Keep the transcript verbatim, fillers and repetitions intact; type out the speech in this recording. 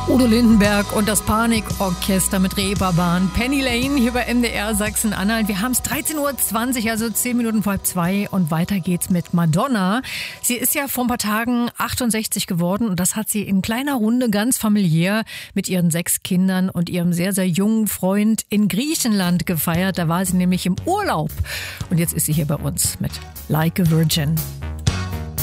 Udo Lindenberg und das Panikorchester mit Reeperbahn. Penny Lane hier bei M D R Sachsen-Anhalt. Wir haben es dreizehn Uhr zwanzig, also zehn Minuten vor halb zwei, und weiter geht's mit Madonna. Sie ist ja vor ein paar Tagen achtundsechzig geworden und das hat sie in kleiner Runde ganz familiär mit ihren sechs Kindern und ihrem sehr, sehr jungen Freund in Griechenland gefeiert. Da war sie nämlich im Urlaub und jetzt ist sie hier bei uns mit Like a Virgin.